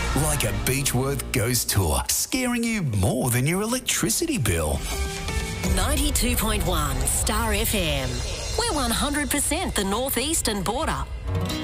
Like a Beechworth ghost tour, scaring you more than your electricity bill. 92.1 Star FM. We're 100% the northeastern border.